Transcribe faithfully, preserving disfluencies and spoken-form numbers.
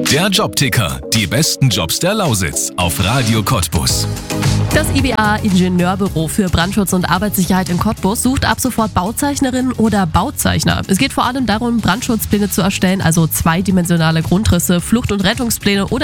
Der Jobticker. Die besten Jobs der Lausitz. Auf Radio Cottbus. Das I B A Ingenieurbüro für Brandschutz und Arbeitssicherheit in Cottbus sucht ab sofort Bauzeichnerinnen oder Bauzeichner. Es geht vor allem darum, Brandschutzpläne zu erstellen, also zweidimensionale Grundrisse, Flucht- und Rettungspläne oder